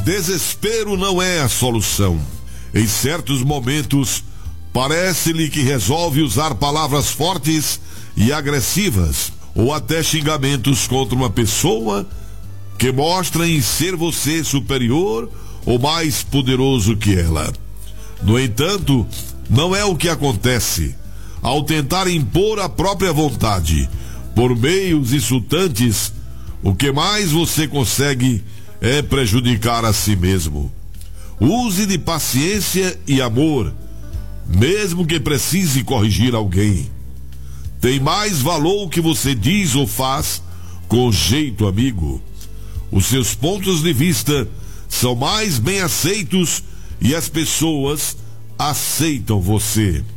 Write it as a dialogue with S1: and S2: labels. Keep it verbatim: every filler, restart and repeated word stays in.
S1: Desespero não é a solução. Em certos momentos, parece-lhe que resolve usar palavras fortes e agressivas, ou até xingamentos contra uma pessoa que mostrem ser você superior ou mais poderoso que ela. No entanto, não é o que acontece. Ao tentar impor a própria vontade por meios insultantes, o que mais você consegue é prejudicar a si mesmo. Use de paciência e amor, mesmo que precise corrigir alguém. Tem mais valor o que você diz ou faz com jeito amigo. Os seus pontos de vista são mais bem aceitos e as pessoas aceitam você.